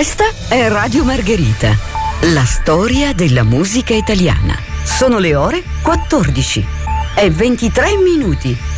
Questa è Radio Margherita, la storia della musica italiana. Sono le ore 14 e 23 minuti.